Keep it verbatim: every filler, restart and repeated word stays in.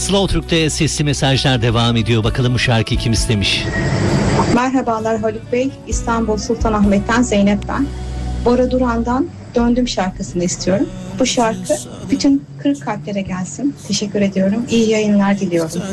Slow Türk'te sesli mesajlar devam ediyor. Bakalım bu şarkıyı kim istemiş? Merhabalar Haluk Bey. İstanbul Sultanahmet'ten Zeynep ben. Bora Duran'dan Döndüm şarkısını istiyorum. Bu şarkı bütün kırık kalplere gelsin. Teşekkür ediyorum. İyi yayınlar diliyorum.